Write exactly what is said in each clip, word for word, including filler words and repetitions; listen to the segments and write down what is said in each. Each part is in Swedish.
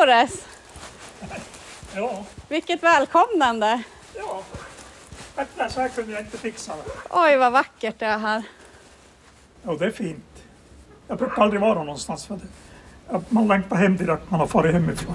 Boris! Ja. Vilket välkomnande! Ja, bättre så här kunde jag inte fixa det. Oj, vad vackert det är här. Ja, det är fint. Jag brukar aldrig vara någonstans för det. Man längtar hem direkt man har farit hemifrån.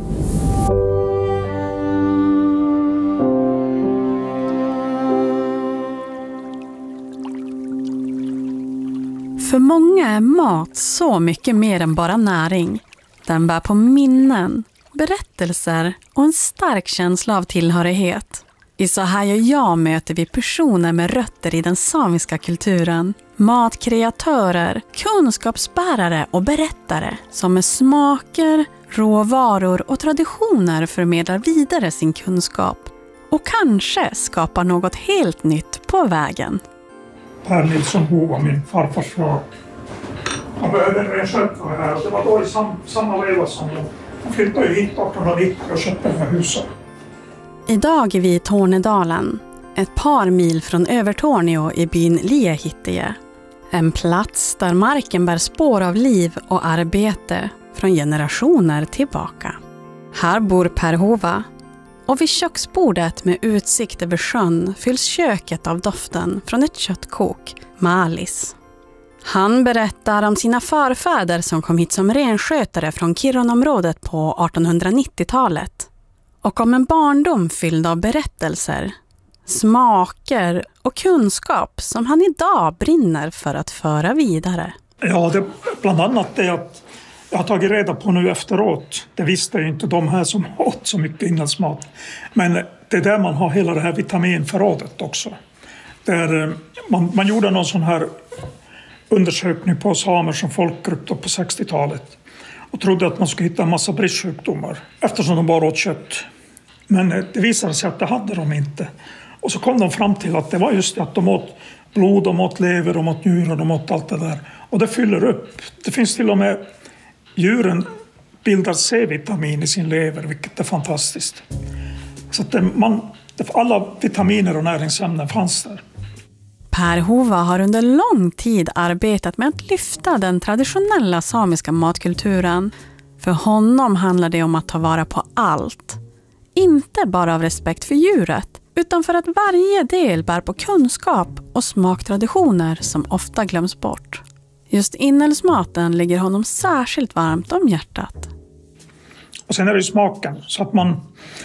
För många är mat så mycket mer än bara näring. Den bär på minnen, berättelser och en stark känsla av tillhörighet. I Så här gör jag möter vi personer med rötter i den samiska kulturen. Matkreatörer, kunskapsbärare och berättare som med smaker, råvaror och traditioner förmedlar vidare sin kunskap. Och kanske skapar något helt nytt på vägen. Per Nilsson Ho var min farfars far. Han behövde en renskötare här och det var då i sam, samma veva som jag. Han flyttade ju hit artonhundranittio och köpte det här huset. Idag är vi i Tornedalen, ett par mil från Övertorneå i byn Liehittie. En plats där marken bär spår av liv och arbete från generationer tillbaka. Här bor Per Hova. Och vid köksbordet med utsikt över sjön fylls köket av doften från ett köttkok med Alice. Han berättar om sina förfäder som kom hit som renskötare från Kirunaområdet på artonhundranittiotalet. Och om en barndom fylld av berättelser, smaker och kunskap som han idag brinner för att föra vidare. Ja, det, bland annat det att jag har tagit reda på nu efteråt. Det visste ju inte de här som åt så mycket inlandsmat. Men det är där man har hela det här vitaminförrådet också. Där man, man gjorde någon sån här undersökning på samer som folkgrupp på sextiotalet. Och trodde att man skulle hitta en massa bristsjukdomar eftersom de bara åt kött. Men det visade sig att det hade de inte. Och så kom de fram till att det var just det att de åt blod, de åt lever, de åt njurar, de åt allt det där. Och det fyller upp. Det finns till och med djuren bildar C-vitamin i sin lever, vilket är fantastiskt. Så att det, man, alla vitaminer och näringsämnen fanns där. Per Hova har under lång tid arbetat med att lyfta den traditionella samiska matkulturen. För honom handlar det om att ta vara på allt. Inte bara av respekt för djuret, utan för att varje del bär på kunskap och smaktraditioner som ofta glöms bort. Just inälvsmaten ligger honom särskilt varmt om hjärtat. Och sen är det ju smaken. Så att man,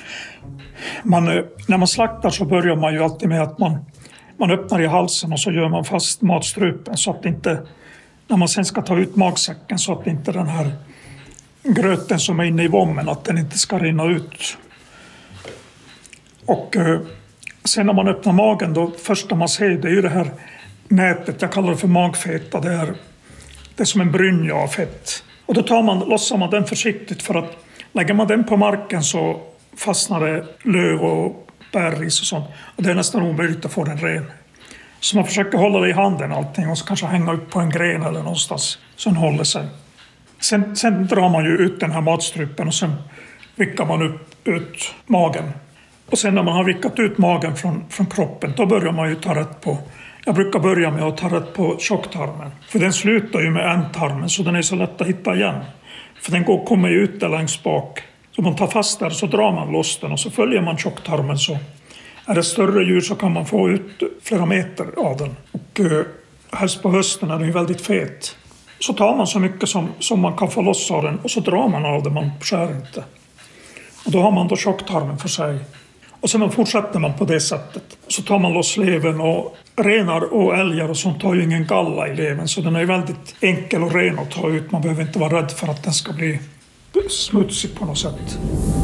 man, när man slaktar så börjar man ju alltid med att man, man öppnar i halsen och så gör man fast matstrupen. Så att inte, när man sen ska ta ut magsäcken så att inte den här gröten som är inne i vommen, att den inte ska rinna ut. Och sen när man öppnar magen, då första man ser det är ju det här nätet, jag kallar det för magfeta. Det är, det är som en brynja av fett. Och då tar man, lossar man den försiktigt för att lägger man den på marken så fastnar det löv och bärris och sånt. Och det är nästan omöjligt att få den ren. Så man försöker hålla det i handen allting och så kanske hänga upp på en gren eller någonstans så den håller sig. Sen, sen drar man ju ut den här matstrupen och sen vickar man upp ut magen. Och sen när man har vickat ut magen från, från kroppen, då börjar man ju ta rätt på. Jag brukar börja med att ta rätt på tjocktarmen. För den slutar ju med ändtarmen så den är så lätt att hitta igen. För den går, kommer ju ut där längst bak. Så man tar fast där så drar man loss den och så följer man tjocktarmen så. Är det större djur så kan man få ut flera meter av den. Och eh, helst på hösten är den ju väldigt fet. Så tar man så mycket som, som man kan få loss av den och så drar man av den, man skär inte. Och då har man då tjocktarmen för sig. Och sen fortsätter man på det sättet. Så tar man loss levern och renar och älgar och sånt tar ju ingen galla i levern. Så den är väldigt enkel och ren att ta ut. Man behöver inte vara rädd för att den ska bli smutsig på något sätt.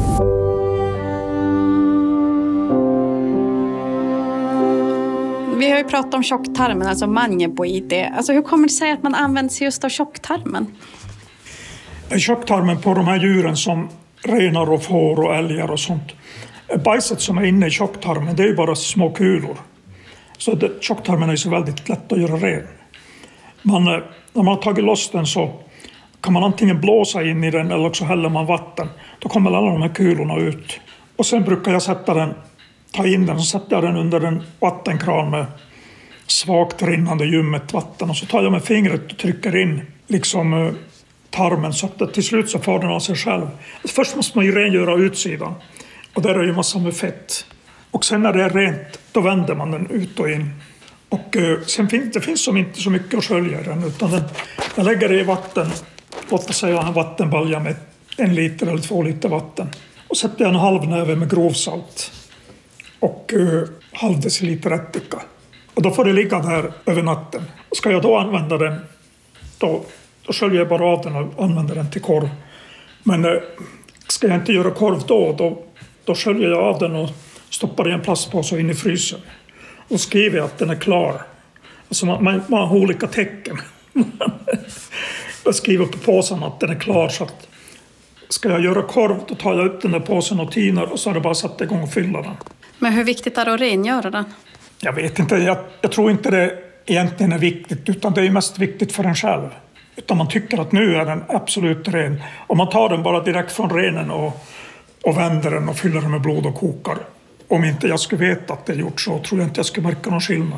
Vi har ju pratat om tjocktarmen, alltså manjeboide. Alltså hur kommer det sig att man använder sig just av tjocktarmen? Tjocktarmen på de här djuren som renar och får och älgar och sånt. Bajset som är inne i tjocktarmen, det är ju bara små kulor. Så det, tjocktarmen är så väldigt lätt att göra ren. Man, när man har tagit loss den så kan man antingen blåsa in i den eller också häller man vatten. Då kommer alla de här kulorna ut. Och sen brukar jag sätta den, ta in den och sätta den under en vattenkran med svagt rinnande ljummet vatten. Och så tar jag med fingret och trycker in liksom tarmen så att till slut så får den av sig själv. Först måste man ju rengöra utsidan och där är ju massor med fett. Och sen när det är rent då vänder man den ut och in. Och eh, sen finns det finns som inte så mycket att skölja i den utan den, jag lägger det i vatten, låt oss säga en vattenbalja med en liter eller två liter vatten. Och sätter jag en halv näve med grovsalt och eh, halv deciliter ättika. Och då får det ligga där över natten. Och ska jag då använda den, då, då sköljer jag bara av den och använder den till korv. Men eh, ska jag inte göra korv då, då, då sköljer jag av den och stoppar i en plastpåse in i frysen. Och skriver att den är klar. Alltså man, man, man har olika tecken. Jag skriver på påsen att den är klar så att ska jag göra korv då tar jag upp den där påsen och tinar och så är det bara satt igång och fylla den. Men hur viktigt är det att rengöra den? Jag vet inte, jag, jag tror inte det egentligen är viktigt utan det är mest viktigt för en själv. Utan man tycker att nu är den absolut ren. Om man tar den bara direkt från renen och, och vänder den och fyller den med blod och kokar. Om inte jag skulle veta att det är gjort så tror jag inte jag skulle märka någon skillnad.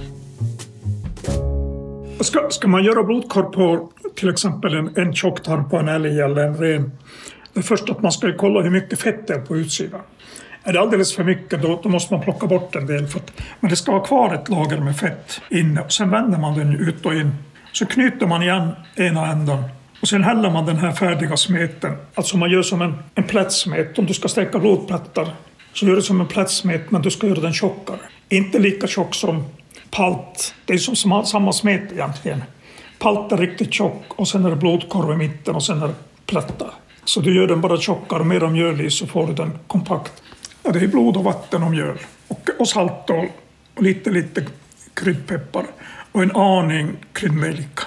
Ska, ska man göra blodkorv på till exempel en, en tjocktarm på en älg eller en ren. Det är först att man ska kolla hur mycket fett det är på utsidan. Är det alldeles för mycket då, då måste man plocka bort en del. För att, men det ska vara kvar ett lager med fett inne. Och sen vänder man den ut och in. Så knyter man igen ena änden. Och sen häller man den här färdiga smeten. Alltså man gör som en, en plättsmet. Om du ska steka blodplättar så gör det som en plättsmet men du ska göra den tjockare. Inte lika tjock som palt. Det är som samma smet egentligen. Palt är riktigt tjock och sen är det blodkorv i mitten och sen är det plättar. Så du gör den bara tjockare och mer om mjöl i så får du den kompakt. Ja, det är blod och vatten och mjöl. Och, och salt och, och lite, lite kryddpeppar. Och en aning kryddnejlika.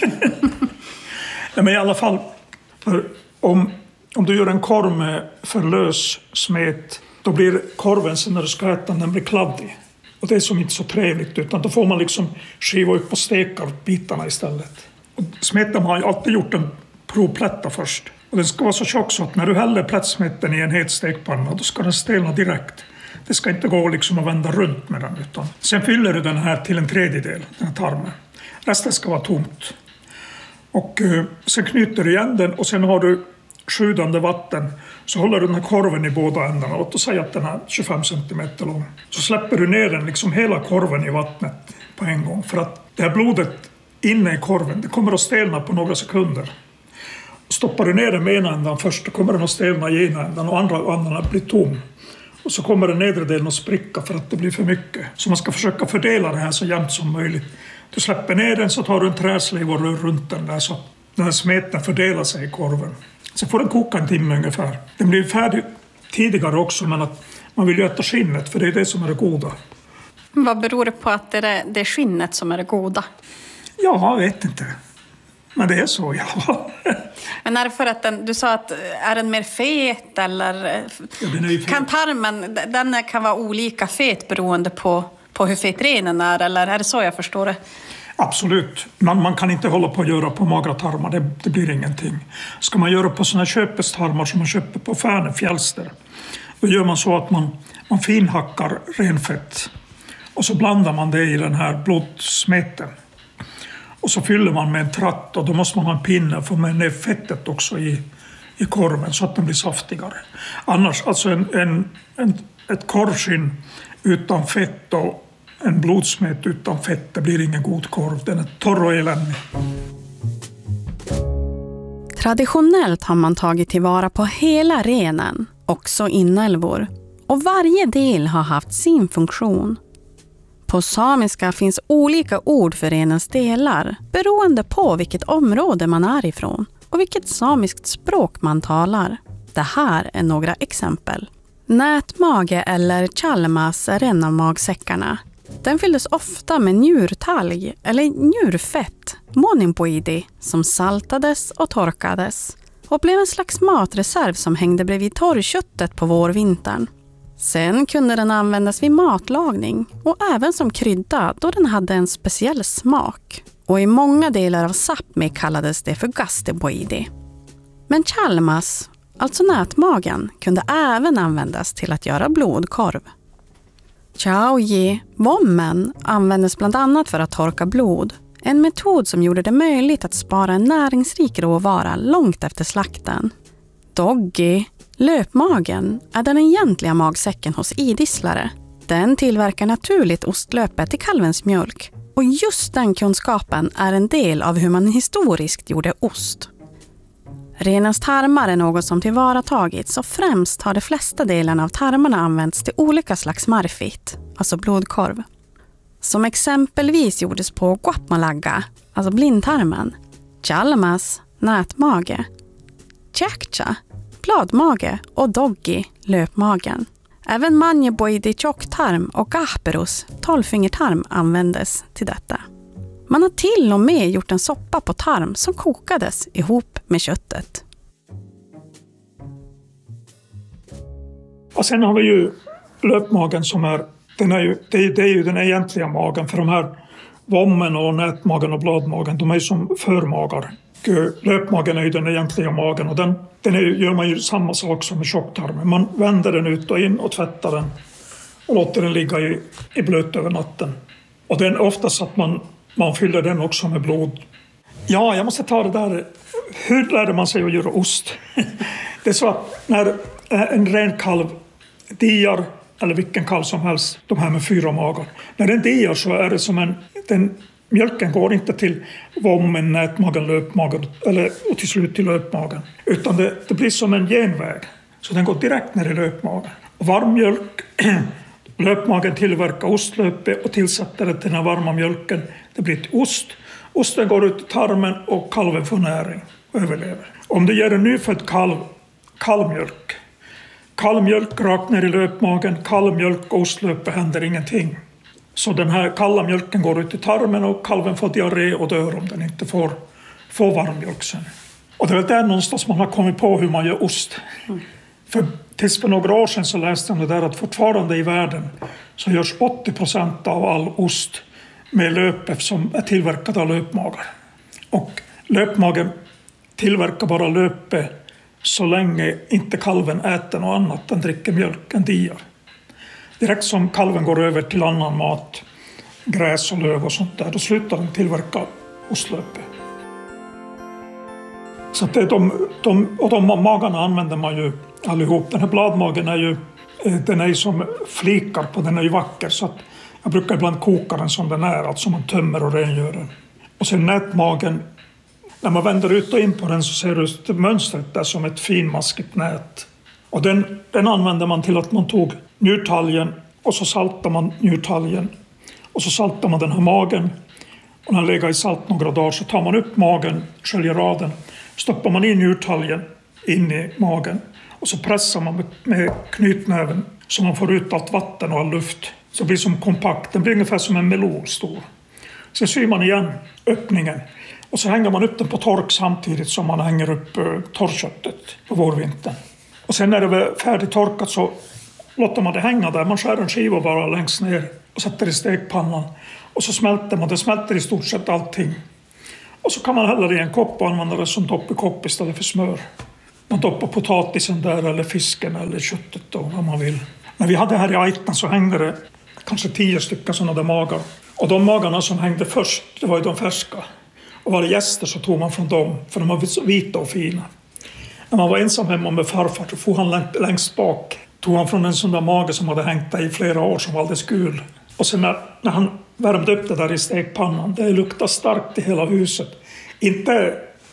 Men i alla fall, om, om du gör en korv med för lös smet, då blir korven sen när du ska äta den blir kladdig. Och det är som inte så trevligt, utan då får man liksom skiva upp och steka bitarna istället. Och smeten har ju alltid gjort en provplätta först. Och den ska vara så tjock så att när du häller plättsmeten i en het stekpanna, då ska den stelna direkt. Det ska inte gå liksom att vända runt med den, utan sen fyller du den här till en tredjedel, den här tarmen. Resten ska vara tomt. Och eh, sen knyter du igen den och sen har du sjudande vatten. Så håller du den här korven i båda ändarna. Låt oss säga att den är tjugofem centimeter lång. Så släpper du ner den, liksom hela korven i vattnet på en gång. För att det här blodet inne i korven, det kommer att stelna på några sekunder. Stoppar du ner den med ena ändan först, då kommer den att stelna i ena ändan och andra ändan blir tom. Och så kommer den nedre delen att spricka för att det blir för mycket. Så man ska försöka fördela det här så jämnt som möjligt. Du släpper ner den så tar du en träslev och rör runt den där så att den här smeten fördelar sig i korven. Så får den koka en timme ungefär. Den blir färdig tidigare också men att man vill ju äta skinnet för det är det som är det goda. Vad beror det på att det är det skinnet som är det goda? Ja, jag vet inte. Men det är så, ja. Men är det för att den, du sa att är den mer fet eller ja, den är ju fet. Kan tarmen, den kan vara olika fet beroende på, på hur fet renen är eller är det så jag förstår det? Absolut. Man, man kan inte hålla på att göra på magra tarmar, det, det blir ingenting. Ska man göra på sådana köpestarmar som man köper på Färne fjällster, då gör man så att man, man finhackar renfett och så blandar man det i den här blodsmeten. Och så fyller man med en tratt och då måste man ha en pinne för med ner fettet också i, i korven så att den blir saftigare. Annars, alltså en, en, en, ett korvskinn utan fett och en blodsmet utan fett, det blir ingen god korv. Den är torr och eländig. Traditionellt har man tagit tillvara på hela renen, också inälvor. Och varje del har haft sin funktion. På samiska finns olika ord för renens delar beroende på vilket område man är ifrån och vilket samiskt språk man talar. Det här är några exempel. Nätmage eller chalmas är en av magsäckarna. Den fylldes ofta med njurtalg eller njurfett, moninpoidi, som saltades och torkades och blev en slags matreserv som hängde bredvid torrköttet på vårvintern. Sen kunde den användas vid matlagning och även som krydda då den hade en speciell smak. Och i många delar av Sápmi kallades det för gastepoidi. Men chalmas, alltså nätmagen, kunde även användas till att göra blodkorv. Chauji, vommen, användes bland annat för att torka blod, En metod som gjorde det möjligt att spara en näringsrik råvara långt efter slakten. Doggy, löpmagen, är den egentliga magsäcken hos idisslare. Den tillverkar naturligt ostlöpet i kalvens mjölk. Och just den kunskapen är en del av hur man historiskt gjorde ost. Renens tarmar är något som tillvaratagits och främst har de flesta delarna av tarmarna använts till olika slags marfit, alltså blodkorv. Som exempelvis gjordes på guapmalaga, alltså blindtarmen, chalmas, nätmage, tjäkcha, bladmage och doggy, löpmagen. Även manjeboidi tjocktarm och gahperus, tolvfingertarm, användes till detta. Man har till och med gjort en soppa på tarm som kokades ihop med köttet. Och sen har vi ju löpmagen som är, den är ju, det, är, det är ju den egentliga magen. För de här vommen och nätmagen och bladmagen, de är ju som förmagar. Löpmagen är ju den egentliga magen och den, den är, gör man ju samma sak som med tjocktarmen. Man vänder den ut och in och tvättar den och låter den ligga i, i blöt över natten. Och den oftast att man, man fyller den också med blod. Ja, jag måste ta det där. Hur lärde man sig att göra ost? Det är så att när en ren kalv diar, eller vilken kalv som helst, de här med fyra magar. När den diar så är det som en... Den, mjölken går inte till vommen, nätmagen, löpmagen eller, och till slut till löpmagen. Utan det, det blir som en genväg. Så den går direkt ner i löpmagen. Och varm mjölk, löpmagen tillverkar ostlöpe och tillsätter det till den varma mjölken. Det blir ett ost. Osten går ut i tarmen och kalven får näring och överlever. Om du ger en nyfödd kalv kallmjölk, kallmjölk rakt ner i löpmagen, kallmjölk och ostlöpe händer ingenting. Så den här kalla mjölken går ut i tarmen och kalven får diarré och dör om den inte får, får varm mjölk sen. Och det är väl där någonstans man har kommit på hur man gör ost. Mm. För tills för några år sedan så läste jag det där att fortfarande i världen så görs åttio procent av all ost med löp som är tillverkad av löpmagar. Och löpmagen tillverkar bara löpe så länge inte kalven äter något annat än dricker mjölk, än diar. Direkt som kalven går över till annan mat, gräs och löv och sånt där, då slutar den tillverka ostlöpe. Så att det är de, de, och de magarna använder man ju allihop. Den här bladmagen är ju, den är ju som flikar på, den är ju vacker. Så att jag brukar ibland koka den som den är, alltså man tömmer och rengör den. Och sen nätmagen, när man vänder ut och in på den så ser du mönstret där som ett finmaskigt nät. Och den, den använder man till att man tog njurtaljen och så saltar man njurtaljen. Och så saltar man den här magen. Och när den lägger i salt några dagar så tar man upp magen, sköljer av den. Stoppar man in njurtaljen in i magen. Och så pressar man med, med knytnäven så man får ut allt vatten och all luft. Så det blir som kompakt, den blir ungefär som en melon stor. Sen syr man igen öppningen. Och så hänger man upp den på tork samtidigt som man hänger upp uh, torrköttet på vårvintern. Och sen när det är färdigt torkat så låter man det hänga där. Man skär en skiva bara längst ner och sätter i stekpannan. Och så smälter man. Det smälter i stort sett allting. Och så kan man hälla det i en kopp och använda det som dopp i kopp istället för smör. Man doppar potatisen där eller fisken eller köttet då, vad man vill. När vi hade här i Aitan så hängde det kanske tio stycken sådana där magar. Och de magarna som hängde först, det var ju de färska. Och var det gäster så tog man från dem, för de var så vita och fina. När man var ensam hemma med farfar så får han längst bak. Tog han från en sån där mage som hade hängt där i flera år som var alldeles gul. Och sen när, när han värmde upp det där i stekpannan, det luktade starkt i hela huset. Inte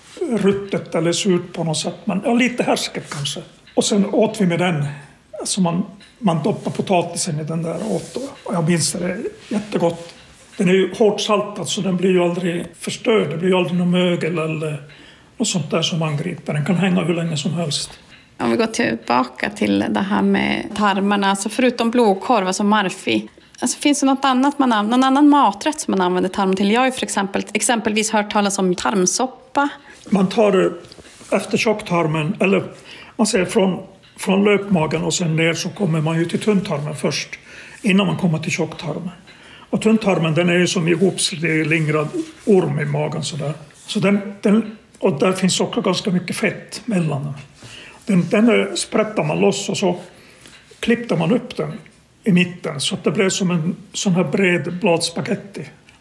ruttet eller surt på något sätt, men ja, lite härsket kanske. Och sen åt vi med den. Alltså man, man doppar potatisen i den där och åt. Och jag minns det, jättegott. Den är ju hårt saltad så den blir ju aldrig förstörd. Det blir ju aldrig någon mögel eller något sånt där som angriper. Den kan hänga hur länge som helst. Om vi går tillbaka till det här med tarmarna, alltså förutom blodkorv, alltså marfi. Alltså finns det något annat man använder, någon annan maträtt som man använder tarm till? Jag har ju för exempel, exempelvis hört talas om tarmsoppa. Man tar efter tjocktarmen, eller man säger från, från löpmagen och sen ner så kommer man ju till tunntarmen först. Innan man kommer till tjocktarmen. Och tunntarmen den är ju som ihopslingrad orm i magen sådär. Så den, den, och där finns också ganska mycket fett mellan dem. Den, den sprättar man loss och så klippte man upp den i mitten så att det blev som en sån här bred bladspagetti.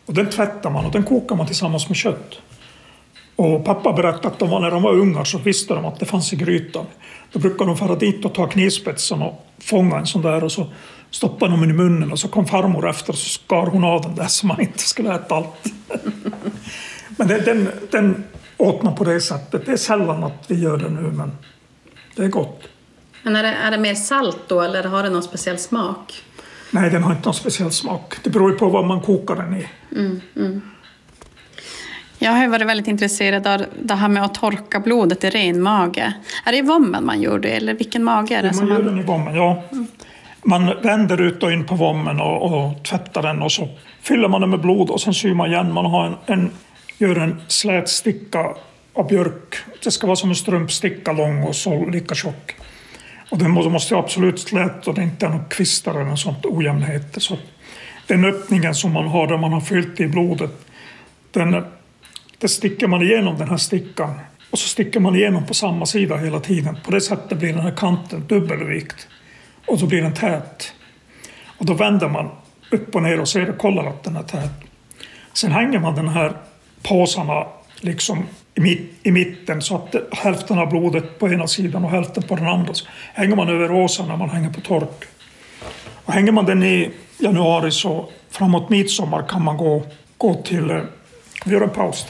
Och den tvättar man och den kokar man tillsammans med kött. Och pappa berättade att de var, när de var ungar så visste de att det fanns i grytan. Då brukade de fara dit och ta knivspetsen och fånga en sån där och så stoppade de den i munnen och så kom farmor efter och så skar hon av den där så man inte skulle äta allt. Men det, den, den åt man på det sättet. Det är sällan att vi gör det nu, men det är gott. Men är det, är det mer salt då eller har det någon speciell smak? Nej, den har inte någon speciell smak. Det beror ju på vad man kokar den i. Mm, mm. Jag har varit väldigt intresserad av det här med att torka blodet i ren mage. Är det i vommen man gör det eller vilken mage är det? Man som gör man... den i vommen, ja. Mm. Man vänder ut och in på vommen och, och tvättar den och så fyller man den med blod och sen syr man igen. Man har en, en, gör en slät sticka av björk. Det ska vara som en strumpsticka lång och så lika tjock. Och den måste absolut slät och det inte är någon kvistar eller något sånt ojämnheter. Så den öppningen som man har där man har fyllt i blodet, den, det sticker man igenom den här stickan. Och så sticker man igenom på samma sida hela tiden. På det sättet blir den här kanten dubbelvikt. Och så blir den tät. Och då vänder man upp och ner och ser och kollar att den är tät. Sen hänger man den här påsarna liksom i, mitt, i mitten så att hälften av blodet på ena sidan och hälften på den andra. Så hänger man över åsen när man hänger på tork. Och hänger man den i januari så framåt midsommar kan man gå, gå till... Vi gör en paus.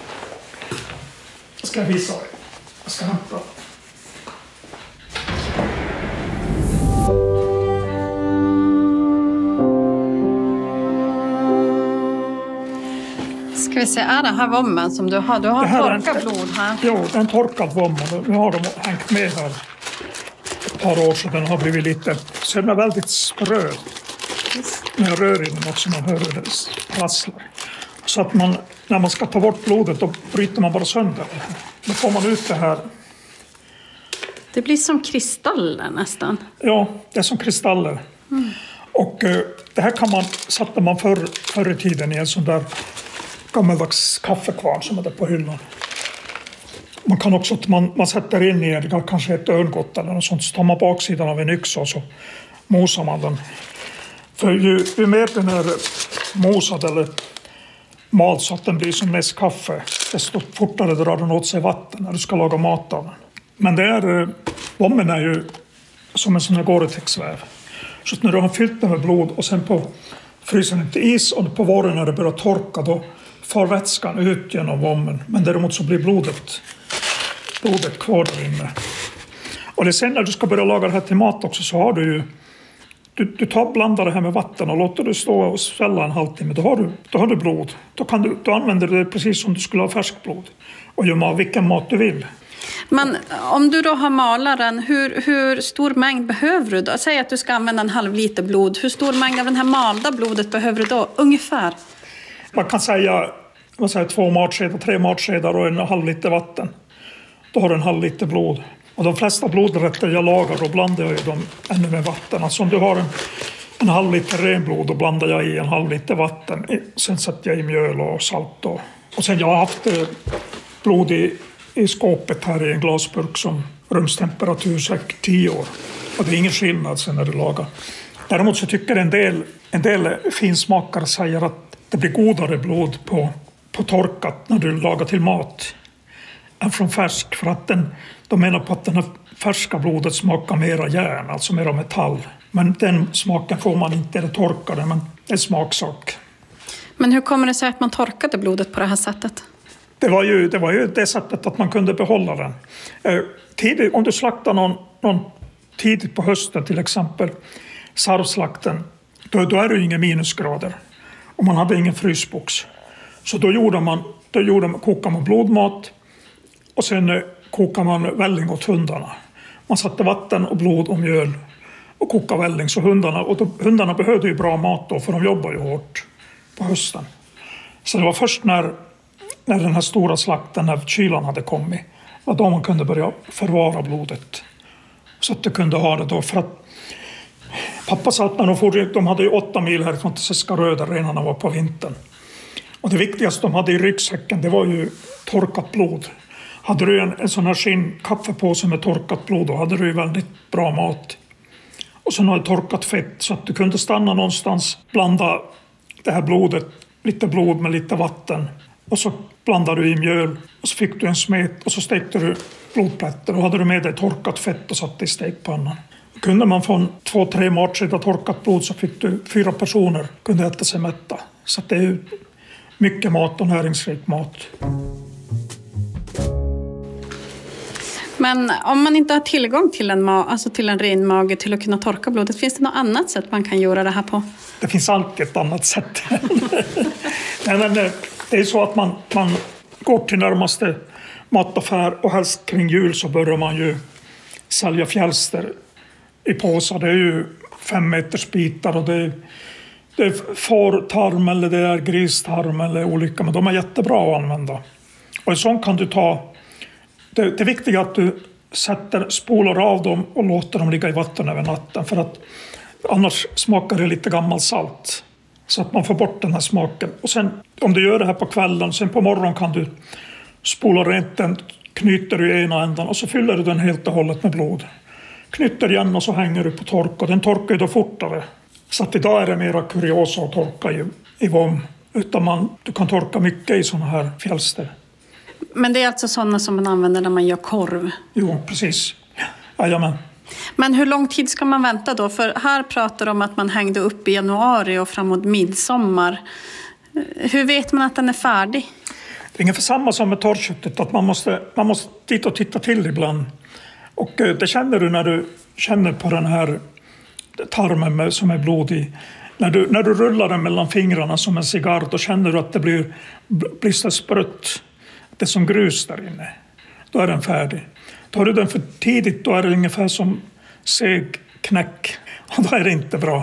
Jag ska visa dig. Jag ska hämta. Ska vi se, är det här vommen som du har? Du har torkat en, blod här. Jo, en torkad vommen. Nu har de hängt med här ett par år så den har blivit lite... Så den är väldigt spröd. När jag rör i den också, man hör hur det prasslar. Så att man, när man ska ta bort blodet då bryter man bara sönder. Då får man ut det här. Det blir som kristaller nästan. Ja, det är som kristaller. Mm. Och eh, det här kan man, satte man förr, förr i tiden i en sån där gammaldags kaffekvarn som är där på hyllan. Man kan också, man, man sätter in i en, kanske ett örngott eller något sånt, så tar man baksidan av en yxa och så mosar man den. För ju, ju mer den är mosad eller malt så att den blir som mest kaffe, desto fortare drar den åt sig vatten när du ska laga mat av den. Men det är, vommen är ju som en sån här Gore-Tex-väv. Så när du har fyllt den med blod och sen på fryser den till is och på våren när det börjar torka då far vätskan ut genom vommen. Men däremot så blir blodet, blodet kvar där inne. Och det sen när du ska börja laga det här till mat också så har du ju Du, du tar, blandar det här med vatten och låter det stå och svälla en halvtimme. Då har du, då har du blod. Då, kan du, då använder du det precis som du skulle ha färskt blod. Och gör vilken mat du vill. Men om du då har malaren, hur, hur stor mängd behöver du då? Säg att du ska använda en halv liter blod. Hur stor mängd av den här malda blodet behöver du då? Ungefär? Man kan säga, man säger två matskedar, tre matskedar och en halv liter vatten. Då har du en halv liter blod. Och de flesta blodrätter jag lagar, då blandar jag dem ännu med vatten. Alltså om du har en, en halv liter renblod, då blandar jag i en halv liter vatten. Sen sätter jag i mjöl och salt. Och, och sen jag har haft blod i, i skåpet här i en glasburk som rumstemperatur säkert tio år. Och det är ingen skillnad sen när du lagar. Däremot så tycker en del, en del finsmakare säger att det blir godare blod på, på torkat när du lagar till mat än från färsk. För att den, de menar på att den här färska blodet smakar mera järn, alltså mera metall. Men den smaken får man inte i det torkade, men det är smaksak. Men hur kommer det sig att man torkade blodet på det här sättet? Det var ju det, var ju det sättet att man kunde behålla den. Eh, tidigt, om du slaktar någon, någon tidigt på hösten till exempel, sarvslakten, då, då är det ju inga minusgrader. Och man hade ingen frysbox. Så då gjorde man, då gjorde man, kokade man blodmat och sen eh, kokade man välling åt hundarna. Man satte vatten och blod och mjöl och kokade välling. Så hundarna, och då, hundarna behövde ju bra mat då, för de jobbar ju hårt på hösten. Så det var först när, när den här stora slakten, när kylan hade kommit, och då man kunde börja förvara blodet. Så att de kunde ha det då. För att pappa sa att när de, for, de hade ju åtta mil härifrån till Seskarö, renarna var på vintern. Och det viktigaste de hade i ryggsäcken, det var ju torkat blod. Hade du en, en sån här skinnkaffepåse med torkat blod, då hade du ju väldigt bra mat. Och så hade torkat fett så att du kunde stanna någonstans, blanda det här blodet lite blod med lite vatten. Och så blandade du i mjöl och så fick du en smet och så stekte du blodplättar. Och hade du med dig torkat fett och satt i stekpannan. Kunde man få två, tre matsked torkat blod så fick du fyra personer kunde äta sig mätta. Så det är ju mycket mat och näringsrik mat. Men om man inte har tillgång till en, ma- alltså till en ren mage till att kunna torka blodet, finns det något annat sätt man kan göra det här på? Det finns alltid ett annat sätt. Nej, men det är så att man, man går till närmaste mataffär och helst kring jul så börjar man ju sälja fjälster i påsar. Det är ju fem meters bitar och det är, det är fårtarm eller det är gristarm eller olika, men de är jättebra att använda. Och en sån kan du ta. Det, det viktiga är att du sätter, spolar av dem och låter dem ligga i vatten över natten för att annars smakar det lite gammal salt. Så att man får bort den här smaken. Och sen om du gör det här på kvällen, sen på morgonen kan du spola rent den, knyter du i ena ändan och så fyller du den helt och hållet med blod. Knyter igen och så hänger du på tork och den torkar ju då fortare. Så att idag är det mera kuriosa att torka i, i vom. Utan man, du kan torka mycket i såna här fjälster. Men det är alltså sådana som man använder när man gör korv? Jo, precis. Jajamän. Men hur lång tid ska man vänta då? För här pratar de om att man hängde upp i januari och framåt midsommar. Hur vet man att den är färdig? Det är ungefär samma som med torrköttet, att man måste, man måste dit och titta till ibland. Och det känner du när du känner på den här tarmen med, som är blod i. När du, när du rullar den mellan fingrarna som en cigarr, då känner du att det blir, blir så sprött. Det är som grus där inne. Då är den färdig. Tar du den för tidigt, då är det ungefär som seg knäck. Och då är det inte bra.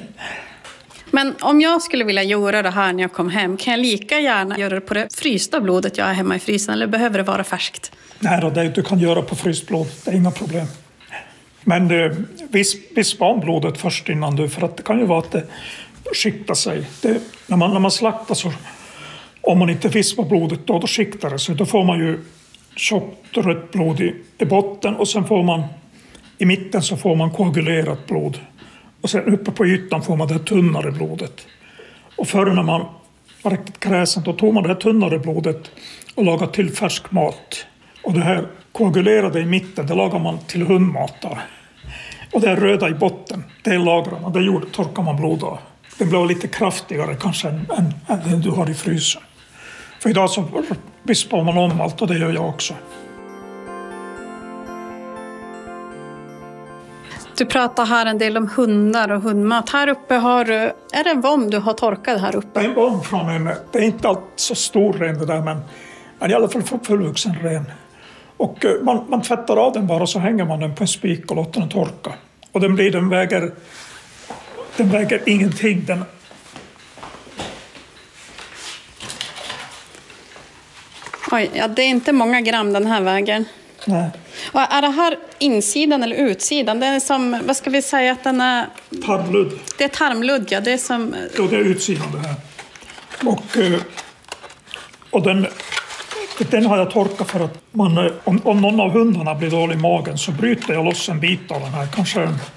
Men om jag skulle vilja göra det här när jag kom hem, kan jag lika gärna göra det på det frysta blodet jag är hemma i frysen, eller behöver det vara färskt? Nej då, det du kan göra på fryst blod, det är inga problem. Men det, vispa om blodet först innan du, för att det kan ju vara att det skiktar sig. Det, när, man, när man slaktar så, om man inte vispar blodet då, då skiktar det sig. Då får man ju tjockt rött blod i, i botten och sen får man i mitten så får man koagulerat blod. Och sen uppe på ytan får man det tunnare blodet. Och förr när man var riktigt kräsen, då tog man det här tunnare blodet och lagade till färsk mat. Och det här koagulerade i mitten, det lagar man till hundmat. Och det är röda i botten, det lagrar man, det gjorde, torkar man blod av. Det blir lite kraftigare kanske än, än, än den du har i frysen. För idag så vispar man om allt och det gör jag också. Du pratar här en del om hundar och hundmat. Här uppe har du, är det en vom du har torkat här uppe? Det är en vom från en, det är inte allt så stor ren det där, men, men i alla fall fullvuxen ren. Och man, man tvättar av den bara, så hänger man den på en spik och låter den torka. Och den, blir, den, väger, den väger ingenting. Den... Oj, ja, det är inte många gram den här vägen. Nej. Och är det här insidan eller utsidan? Det är som, vad ska vi säga att den är... Tarmludd. Det är tarmludd, ja. Det är som... Ja, det är utsidan det här. Och, och den... Den har jag torkat för att man, om, om någon av hundarna blir dålig i magen så bryter jag loss en bit av den här. Kanske